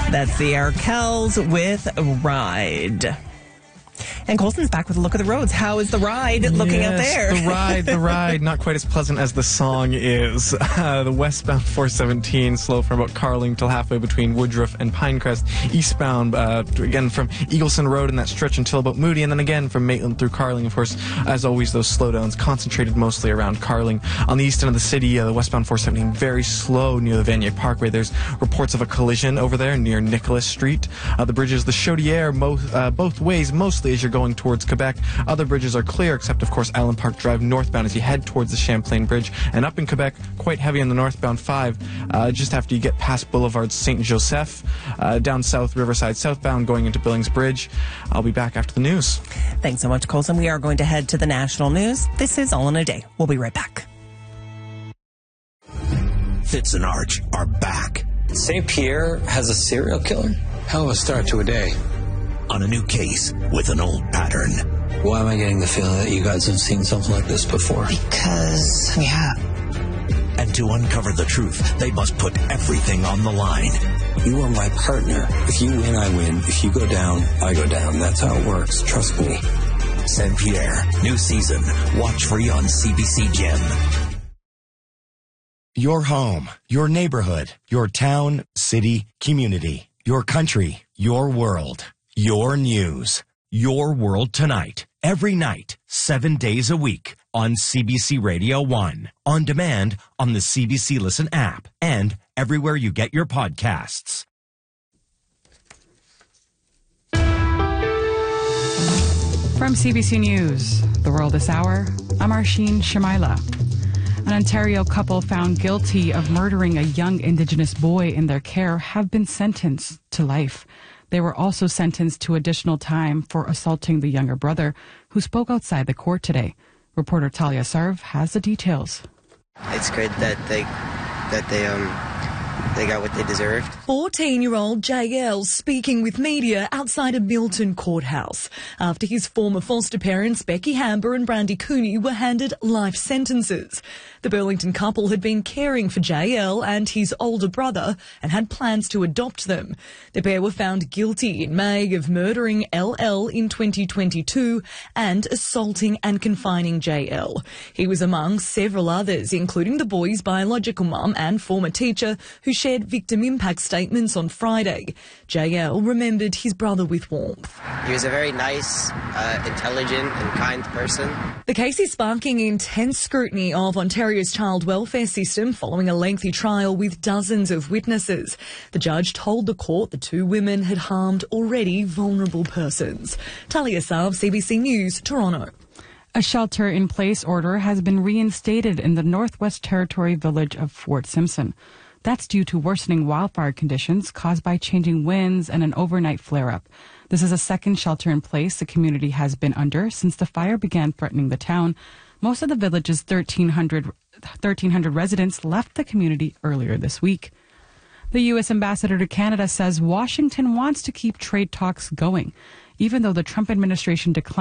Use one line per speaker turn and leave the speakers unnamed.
That's the Arkells with Ride. And Colson's back with a look at the roads. How is the ride looking out there?
The ride, not quite as pleasant as the song is. The westbound 417, slow from about Carling till halfway between Woodruff and Pinecrest. Eastbound, again, from Eagleson Road in that stretch until about Moody, and then again from Maitland through Carling. Of course, as always, those slowdowns concentrated mostly around Carling. On the east end of the city, the westbound 417, very slow near the Vanier Parkway. There's reports of a collision over there near Nicholas Street. The bridges, the Chaudière, both ways, mostly as you're going towards Quebec. Other bridges are clear, except, of course, Allen Park Drive northbound as you head towards the Champlain Bridge. And up in Quebec, quite heavy on the northbound 5, just after you get past Boulevard Saint-Joseph. Down south, Riverside southbound, going into Billings Bridge. I'll be back after the news.
Thanks so much, Colson. We are going to head to the national news. This is All in a Day. We'll be right back.
Fitz and Arch are back.
St. Pierre has a serial killer? Hell of a start to a day.
On a new case with an old pattern.
Why am I getting the feeling that you guys have seen something like this before?
Because we have.
And to uncover the truth, they must put everything on the line.
You are my partner. If you win, I win. If you go down, I go down. That's how it works. Trust me.
St. Pierre, new season. Watch free on CBC Gem.
Your home, your neighborhood, your town, city, community, your country, your world. Your news, your world tonight, every night, 7 days a week on CBC Radio 1, on demand on the CBC Listen app, and everywhere you get your podcasts.
From CBC News, The World This Hour, I'm Arsheen Shamaila. An Ontario couple found guilty of murdering a young Indigenous boy in their care have been sentenced to life. They were also sentenced to additional time for assaulting the younger brother, who spoke outside the court today. Reporter Talia Sarv has the details.
It's good that they got what they deserved.
14-year-old JL speaking with media outside a Milton courthouse after his former foster parents Becky Hamber and Brandy Cooney were handed life sentences. The Burlington couple had been caring for JL and his older brother and had plans to adopt them. The pair were found guilty in May of murdering LL in 2022 and assaulting and confining JL. He was among several others, including the boy's biological mum and former teacher, who shared victim impact statements on Friday. JL remembered his brother with warmth.
He was a very nice, intelligent and kind person.
The case is sparking intense scrutiny of Ontario's child welfare system following a lengthy trial with dozens of witnesses. The judge told the court the two women had harmed already vulnerable persons. Talia Sarv, CBC News, Toronto.
A shelter-in-place order has been reinstated in the Northwest Territory village of Fort Simpson. That's due to worsening wildfire conditions caused by changing winds and an overnight flare-up. This is a second shelter-in-place the community has been under since the fire began threatening the town. Most of the village's 1,300 residents left the community earlier this week. The U.S. ambassador to Canada says Washington wants to keep trade talks going, even though the Trump administration declined